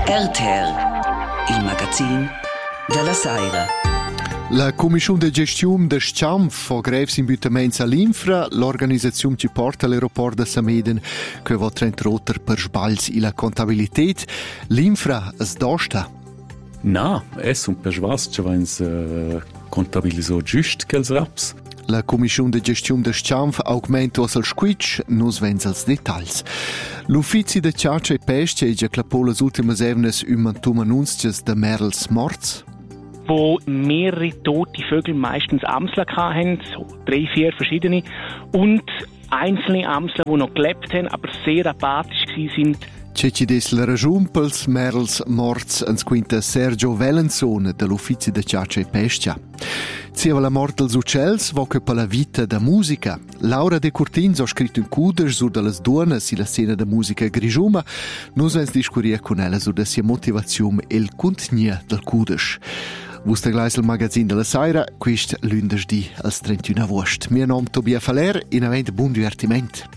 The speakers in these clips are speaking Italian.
RTR, il magazin della Saira. La Commissione de Gestione de Sciamf fa greves imbutaments all'infra, l'organizzazione ci porta all'aeroport de Sameden che va trentrotter per sbalz e la contabilität. L'infra es dosta? No, es un per sbalz ci vains contabilisò giust ch'els raps. La Commissione de Gestione de Sciamf augmenta al squitch, nus vens als detalls. L'uffici de Ciaccia e Pesce e clapò las ultimas evnes mantum annunzias de Merls morts. Wo mehrere tote Vögel, meistens Amsler hatten, so 3-4 verschiedene, und einzelne Amsler, die noch gelebt haben, aber sehr apathisch sind. Ceci des la ragiun pels Merls morts ans quinta Sergio Valenson dell'Uffici de Ciaccia e Pescia. Zieva la mort dels uccels vo che per la vita da musica. Laura De Curtins ha scritto un cuder sur dallas duonas e la scena da musica grigiuma. Nus vens discuria con ella sur da sia motivazione e il contenia del cuder. Vuste gleis il magazin della Saira, quist lunedì als 31 agosto. Mio nome Tobia Faler, in avent buon divertiment.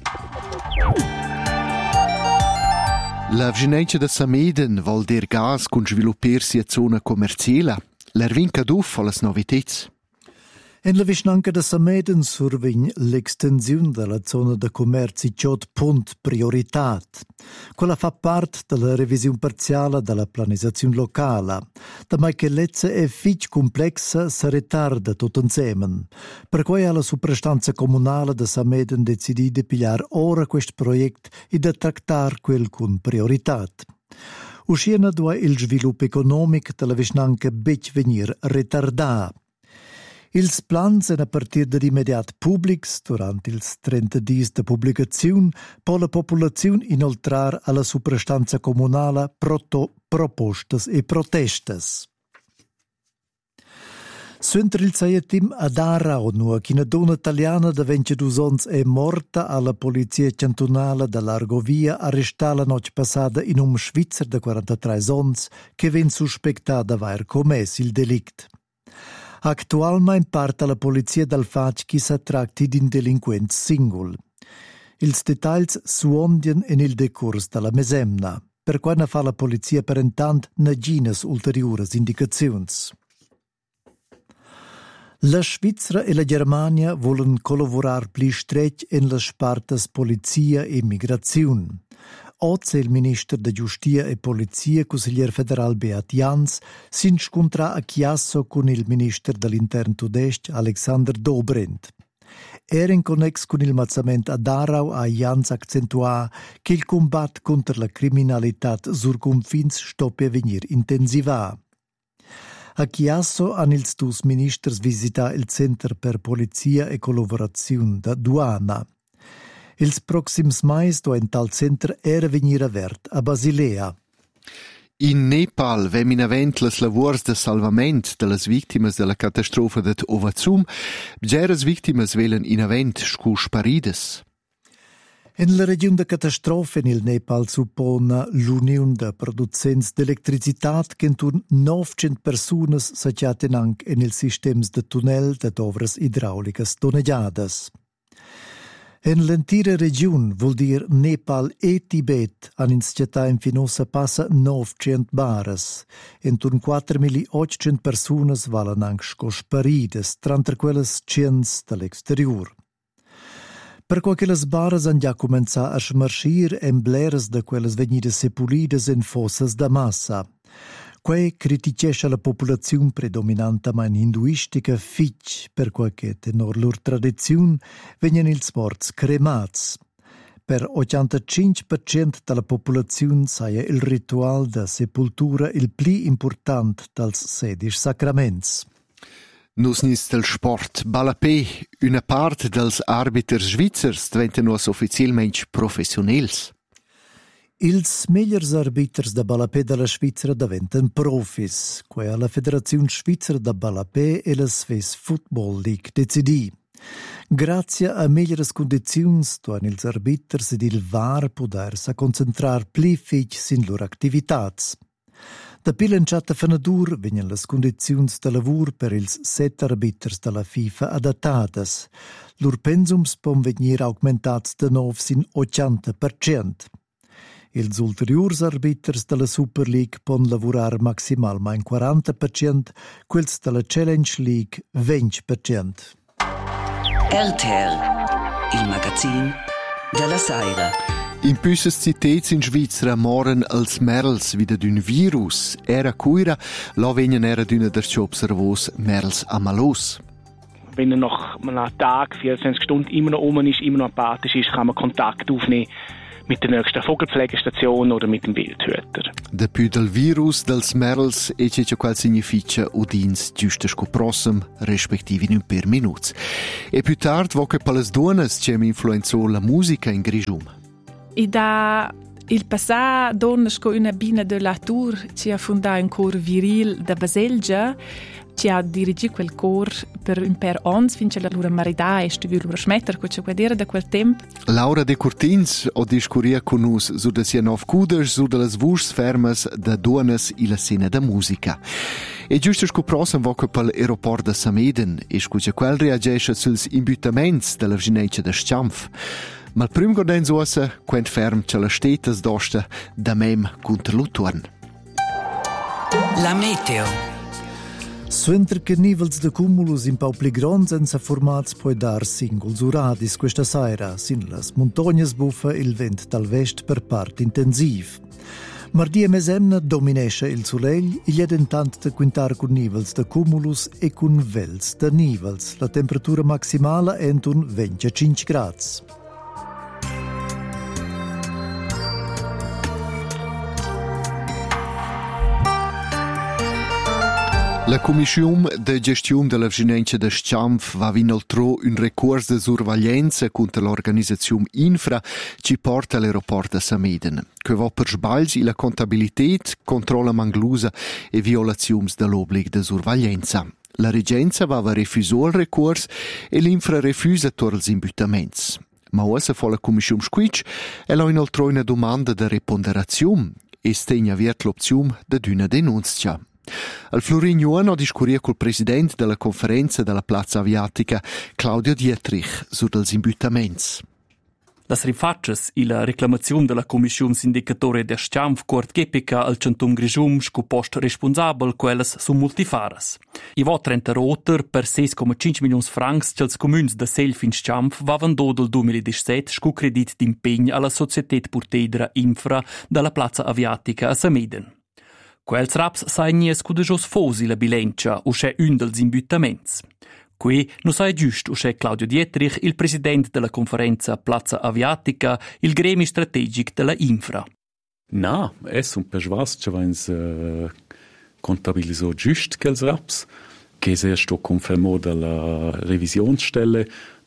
La vicinanza de Sameden vol der gas con sviluppersi a zona commerciale. L'ervinca duff alle novità. En la vicinanca de Sameden survegn l'extensiun de la zona de commerci ciot punt prioritat. Quella fa part de la revisiun parziala de la planizaziun locala, damai che lezza è fich complexa sa retarda tot insemen. Per quei ha la suprastanza comunala de Sameden decidi de pigliar ora quest project e de tractar quel cun prioritat. Usciena dua il svilup economic de la vicinanca bec venir retardà. Ils plans en a partir de immediat publics durant ils 30 dies de publicaziun po la populaziun inoltrar alla suprastanza comunala propostas e protestas. Suentre il saietim ad Arau, nua ch'ina donna italiana de 22 ans è morta alla polizia cantonala dell'Argovia arrestà la noche passada in un svizzer de 43 ans che ven suspectada aver commesso il delict. Actualmein parta la polizia dal fac chi s'attracti d'in delinquent singul. Ils detalls suondien en il decurs dalla mesemna, per quana fa la polizia per intant naginas ulteriores indicaziuns. La Svizzera e la Germania volen collaborar pli stretg en las spartas polizia e migraziun. Oggi il ministro de Giustia e Polizia, consigliere federal Beat Jans, si scontrà a Chiasso con il ministro dell'Intern tudest, Alexander Dobrindt. In connex con il mazzamento ad Arau a Jans accentuà che il combat contro la criminalità sur confins stoppi a venir intensivà. A Chiasso han ils dus ministers visità il Center per Polizia e Collaborazione da Duana. Ils proxims mais do en tal center era venir avert a Basilea. In Nepal vemin avent las lavors de salvament de las victimas de la catastrofa de Ovazum, bgeras victimas velen in avent scu sparides. En la region de catastrofe in il Nepal suppona l'union de producents d'electricitat che entun 900 personas s'agiaten anc en il sistems de tunnel de dovras idraulicas doneggiadas. En l'entira region, vuol dir Nepal e Tibet, han insciatà in finosa passa 900 baras. Entun 4.800 personas valen anche scosparides, trantre quelles 100 dall'exterior. Per quel che las baras han già començà a smarschir en bleras de quelles venidas sepulidas en fossas da massa. Quei criticesce la popolazione predominantemente hinduistica fitch, per quel che tenor lor tradizione venien ils morts cremats. Per 85% della popolazione saia il ritual da sepultura il pli important dels sedis sacraments. Nus nis del sport. Balapé, una part dels arbiters svizzers diventen nus ufficialmente professionels. Ils megliers arbiters da balapé della Svizzera diventen profis, quei alla Federazione Svizzera da balapé e la Swiss Football League decidì. Grazie a meglieres condiziuns tuan ils arbiters ed il VAR podersa concentrar pli fich sin lor activitats. Da pilenciata fenadur venien las condiziuns de lavur per ils 7 arbiters della FIFA adattadas. Lur pensums pom venir augmentats de nov sin 80%. Ils ulteriurs arbiters della Super League pon lavurar maximalmein 40%, quels della Challenge League 20%. RTR, il magazin della Saira. In püsses citets in Svizra moren als merls wieder d'un virus. Era cuira, la venien era d'üna der observos merls amalos. Wenn nach einem Tag, 24 Stunden immer noch rum ist, immer noch apathisch ist, kann man Kontakt aufnehmen mit der nächsten Vogelpflegestation oder mit dem Wildhüter. Depus del virus dels merls e c'è qual significa udins giusto sco prossem, respektive in un per minuts. E più tard vo che per les duonas c'è influenzò la musica in Grigium. E da il passà donnes con una bina de la tour ci ha fondato un cor viril da Baselgia, ci ha dirigito quel cor per un per ons finché la loro marità e stuvi loro smetter co c'è quadere da quel tempo. Laura de Curtins o discuria con nus su de sia nov cuders su de las vuschs fermas da duonas i la scena da musica. E giusto sco prossem vo che per l'aeroport da Sameden e sco c'è quel reagesce suls imbutaments della Ginecia da Sciamf. Ma il primo godenzo ossa, quent ferm c'è la stetas d'osta da mem contra l'utorn. La meteo. Suenter che nivels de cumulus in pau pli gronds ensa formats puoi dar singuls uradis questa saira, sin las montagnas buffa il vent dal vest per part intensiv. Mardi e mesemna dominesce il solegl, il è intant de quintar con nivels de cumulus e con vels de nivels. La temperatura maximala è un 25 grads. La Commissione de Gestione della Ginencia de Sciamf va inoltre un recurs de surveglianza contro l'organizzazione Infra ci porta all'aeroporto de Sameden, che va per sbaglio la contabilità, controlla manglusa e violazioni dell'obbligo de surveglianza. La regenza va a refusare il recurs e l'Infra refusa torre els imbutaments. Ma ora fa la Commissione Squitch e la inoltre una domanda de reponderazione e stegna viet l'opzione de una denunzia. Al Florignon ho discuria col presidente della conferenza della Plaza Aviatica, Claudio Dietrich, su dels imbutaments. Las rifaccias e la reclamazione della Commissione Sindicatore de Sciamf Court Gepica al Centum Grigium sco post responsabel quelles su multifaras. I vo 30 roter per 6,5 milions francs ch'els communs de Self in Sciamf vavan do del 2017 sco credit d'impegn alla Societet Purtedra Infra della Plaza Aviatica a Sameden. Quels raps sai nies cu de jos fosi la bilancia o c'è un dels imbutaments. Qui non sai giust o c'è Claudio Dietrich, il presidente della conferenza Plaza Aviatica, il gremi strategic della Infra. No, es un perschwas, che vains contabilisò giust quels raps, che es erst confermò dalla revisionsstelle,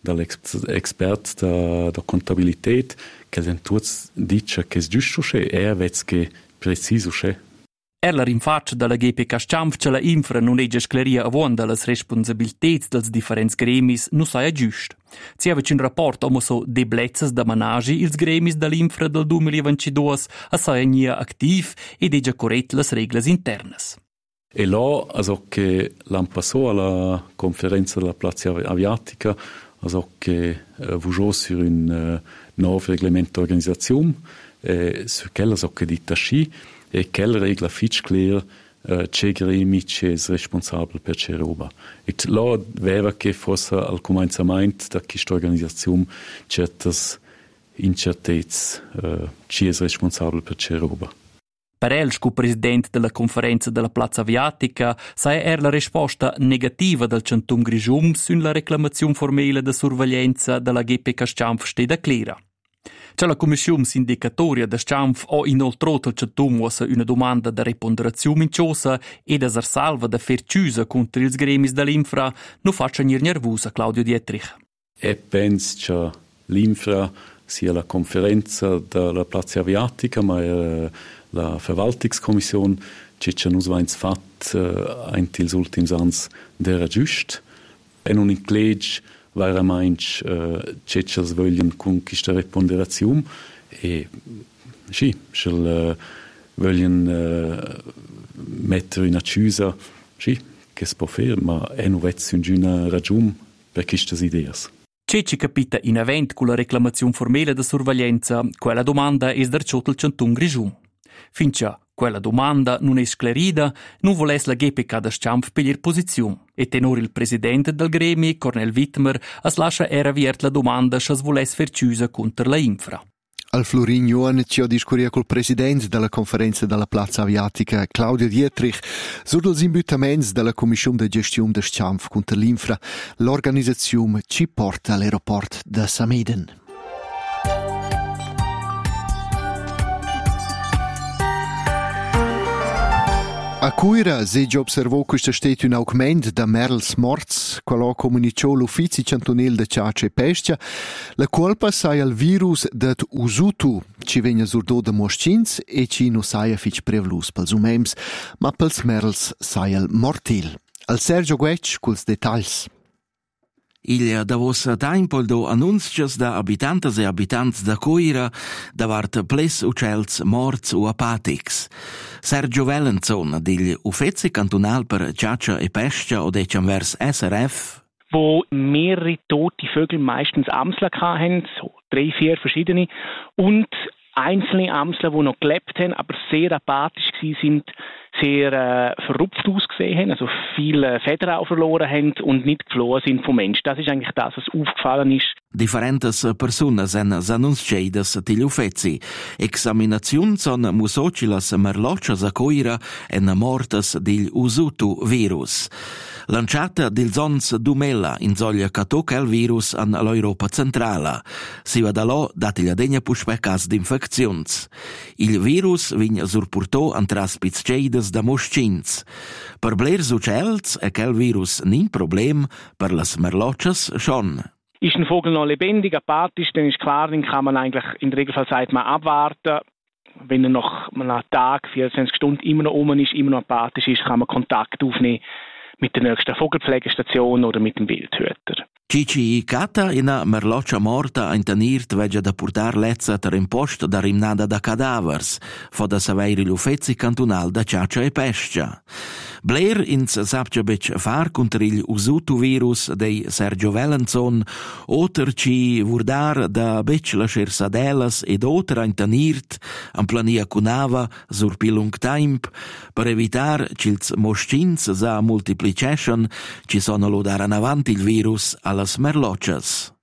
dall'expert da contabilität, che sen tuts dice che es giust o c'è, vez che preciso c'è. La rinfaccia della GPK Sciamf che la Infra non è scleria avon delle responsabilità dels differents gremis non sai giust. Si aveva un rapporto come so deblezzas da managi ils gremis dell'Infra del 2022 a sai nia activ e deja corrett las reglas internas. E là, also che l'anno passato alla conferenza della Plaza Aviatica, also che vujò sur un nuovo reglamento d'organizzazione, su quella so che dita sci, e quella regola fitch clear c'è gremi c'è responsabile per c'è roba. E là vera che forse al cominciamento da questa organizzazione certas incertezze c'è responsabile per c'è roba. Per el, sco presidente della conferenza della Plaza Aviatica, sai la risposta negativa del Centum Grigium sulla reclamazione formale de sorveglianza della GPK Sciamf steda clara. C'è la Commissione Sindicatoria de Sciamf o inoltre il Centum usa una domanda de reponderazione inciosa e da salva da fer chiusa contro ils gremis dell'Infra non faccia nir nervosa Claudio Dietrich. E penso che l'Infra sia la conferenza della Plaza Aviatica, ma la Verwaltungskommission che ci hanno fatto in tils ultims ans d'era giust. E non in clegge veramente che ci vogliono conquistare ponderazione e sì, ci vogliono mettere in accusa, sì, che si può fare, ma è non una ragione per queste idee. C'è ci capita in event con la reclamazione formale de sorveglianza, quella domanda è dar ciottel Cantun Grischun. Finché quella domanda non è sclerida, non volesse la GPK da Sciampf per posizione. E tenor il presidente del gremi, Cornel Wittmer, as lascia era viert la domanda se volesse fer chiusa contro la infra. Al Florin Joan ci ho discuria col presidente della conferenza della Plaza Aviatica, Claudio Dietrich, sur dels imbutaments della Commissione de Gestione de Sciampf contro l'Infra. L'organizzazione ci porta all'aeroport de Sameden. A Cuira si già observò che c'è stato un aumento da merls morts, quello comunicò l'Ufficio Cantonale de Ciace e Pescia. La colpa sai al virus det Usutu, ci vegna surdo de Moschins e ci no sai a fich prevlus pels umems, ma pels merls sai al mortil. Al Sergio Guec culs detalls. Il davos tempo do annunzias da abitantes e abitants da Cuira davart ples uccells morts o apatics. Sergio Wellenzon, digl Uffizi Cantonal per Ciace e Pescia od vers SRF, wo mehrere tote Vögel meistens Amsler hatten, so 3-4 verschiedene, und einzelne Amsler, die noch gelebt haben, aber sehr apathisch sind, sehr verrupft ausgesehen haben, also viele Federn auch verloren haben und nicht geflohen sind vom Mensch. Das ist eigentlich das, was aufgefallen ist. Differentes personas en annunziadas til Uffizi. Examinaziun son musocilas merlocias a Cuira en mortas dil Usutu virus. Lanciata dil zons Dumella in zoglia che tocca il virus an l'Europa centrala. Si va da là datiglia degna puspè cas d'infeczions. Il virus vigna surpurtò an traspizceidas da Moschins. Per blers uccells è quel virus nin problem, per las merlocias schon. Ist ein Vogel noch lebendig, apathisch, dann ist klar, den kann man eigentlich, in der Regelfall sagt man, abwarten. Wenn er nach einem Tag, 24 Stunden immer noch rum ist, immer noch apathisch ist, kann man Kontakt aufnehmen mit der nächsten Vogelpflegestation oder mit dem Wildhüter. Cici Cata ina merloccia morta intenirt veggia da portar lezza ter impost da rimnada da cadavers, fo da saveiri l'Uffizi Cantonal da Ciace e Pescia. Blair ins sapcia bec far contra il Usutu virus dei Sergio Wellenzon, oter ci vurdar da bec lascer sadelas ed oter intenirt am plania cunava sur pilung temp, per evitar cils moschins sa multiplicession ci sono lodaran avanti il virus las merlocias.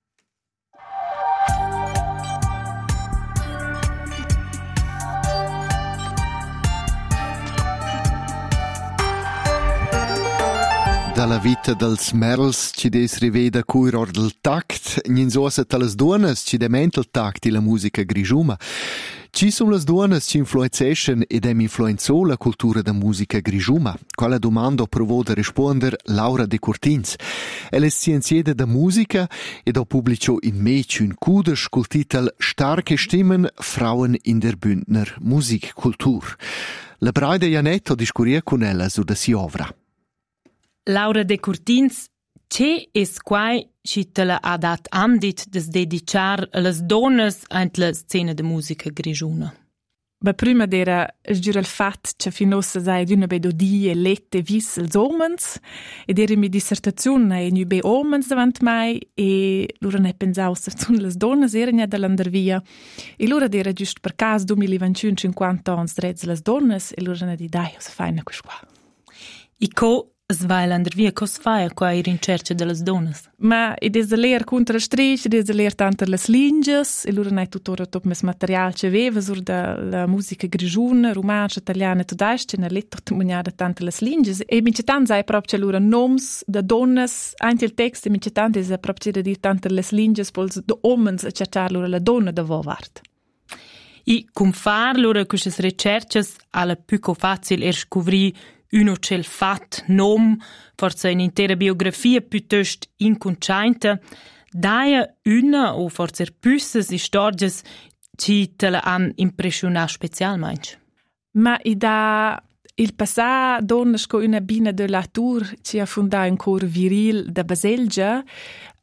Dalla vita dels merls ci des riveda cuiror del tact, ninsosa talas duonas ci dementa il tact e la musica grigiuma. Ci sono le donne che influenzano ed hem influenzò la cultura da musica grigiuma? Quella domanda provò da rispondere Laura De Curtins. Ella è scienziata da musica ed ha pubblicato in Mech un Kudersch col titolo Starke Stimmen, Frauen in der Bündner Musikkultur. La Braida Janetto discuria con ella su da si ovra. Laura De Curtins, c'è es quai ci te la ha dat andit des dedicar las donnes ant la scena de musica grigiuna? Ma prima d'era sgira il fat che finossa sai d'una bedodie lette vis els omens ed era mi dissertazione e nu be omens davant mai e lura ne pensau se sun las donnes erano dall'andervia e lura d'era giust per cas 2021 50 ans drets las donnes e lura ne di dai se faina quis qua. I co Svailander, via cos faia qua ir in cerca de las donas? Ma ed es a leer contra strich, ed es a leer tanto las linges, e lura nei tuttora top mes material ce veva sur da la musica grigiuna, romancia, italiana, tudasce, na letto testimoniada tanto las linges, e mince tant sai proprio lura noms da donnas, anche il text, e mince tant es proprio da dir tanto las linges, pols da omens a cercar lura la donna da vo vart. I cum far lura quistes recerches alla più facile er scovri uno c'el fat nom, forse un'intera biografia piuttosto inconcianta, daia una o forse püsses istorges ci te la han impressionat specialmente. Ma i da il passà donnes co una bina de la tour ci ha fondato un cor viril da Baselgia,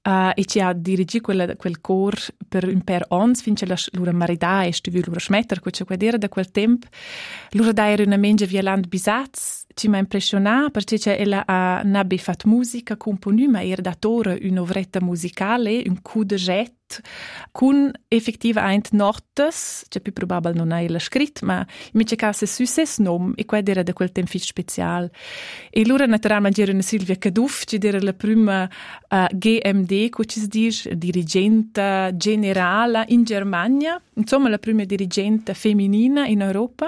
e ci ha dirigito quel cor per un per ons, fin che l'ura marità e stuviu l'ura smetter, quel che era da quel temp. L'ura da era una mengia violant bisats, ci m'ha impressionà, perché ella ha nabe fat musica, componu, ma era datore un'ovretta musicale, un coup de jet, con effettivamente notas, cioè più probabile non ha ella scritto, ma invece caso su ses nom, e qua era da quel tempo fitch special. E l'ura naturalmente era una Silvia Caduff, ci era la prima GMD, come si dice, dirigente generale in Germania, insomma la prima dirigente femminina in Europa.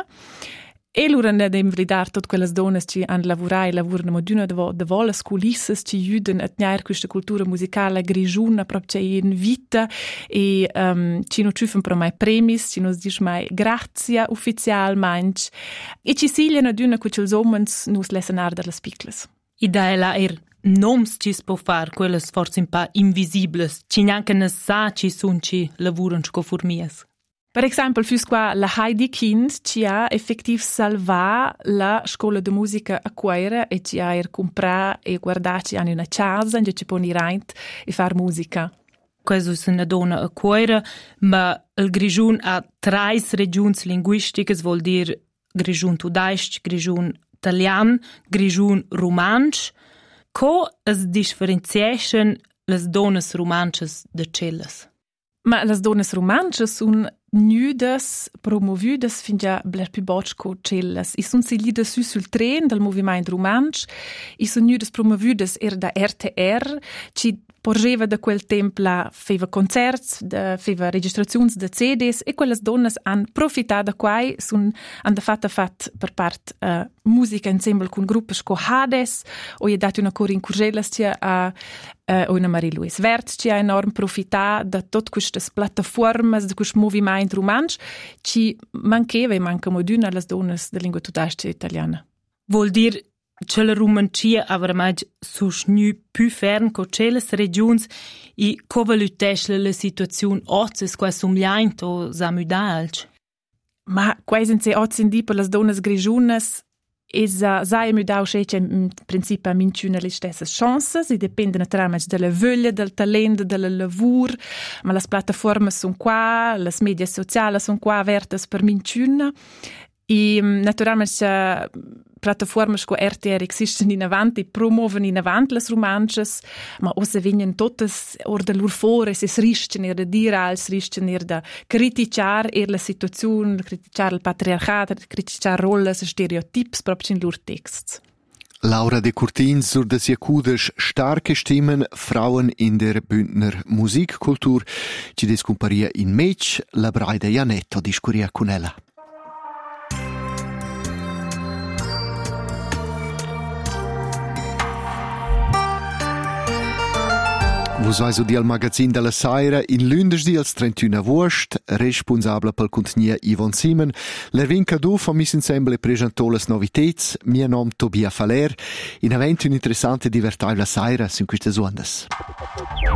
E lura ne dem vlidar tot quellas donas ci han lavurai e lavorano d'una de volas culisses ci juden a tniar questa cultura musicale grigiuna proprio in vita e ci no ciufen pro mai premis, ci nos dis mai grazia ufficialmente e ci sigliano d'una cucels omens nus lessen arder las picles. I da ela noms ci spo far, quelles forse un pa invisibles, ci neanche ne sa ci sun ci lavuran sco formies. Per esempio, fus qua la Heidi Kind ci ha effettiv salva la scuola di musica a Quaira e ci ha comprà e guardaci in una casa in ci poni reint e far musica. Questa è una donna a Quaira, ma il Grigiun ha 3 regioni linguistiche, vuol dire Grigiun tudaisch, Grigiun italian, Grigiun romansch. Co es differenziation las donnas romanches de celles? Ma las donnas romanches sun nudas promovudas fin già bler più bocco celles. I sun silide sul tren del movimento romansch, i sun nudas promovudas da RTR, ci porgeva da quel tempo la feva concerts, feva registrazioni da CDs e quelles donnas han profitato da quai, han da fat per part musica insieme con gruppi sco Hades, o je dato una cor in Curgelas a una Marie-Louise Wertz ci ha enorm profitato da tutte queste piattaforme, da questo movimento romansch, ci mancheva e manca moduna alle donne della lingua tudaischia italiana. Vuol dire che la romancia avrà mai susnu più fern con celles regions e covalutesce la situazione ozes qua sumliaint o samudalch. Ma quasi se ozin di per las donnes grigiunas sai mudau che in principio minciuna le stesse chances, e dipende naturalmente dalla voglia, del talento, del lavoro, ma le piattaforme sono qua, le media sociali sono qua apertas per minciuna. E naturalmente piattaforme come RTR esistono in avanti, promuovono in avanti le romances, ma ose vengono tutte or da loro fuori, se rischiano da dire, se rischiano da criticare la situazione, criticare il patriarcato, criticare rolle, stereotipi proprio in loro texti. Laura de Curtins sur de Siacudes starke Stimmen Frauen in der Bündner Musikkultur, ci descomparia in Mech, la Braida Janetto discuria con ella. Vos vais udi al magazin della Saira in lunedì al 31 agosto, responsabile pel contenido Yvonne Simon. L'Ervin Cadu fa mis ensemble presentò le novità. Mio nome Tobia Faler. In aventi un interessante e divertibile Saira su queste ondas.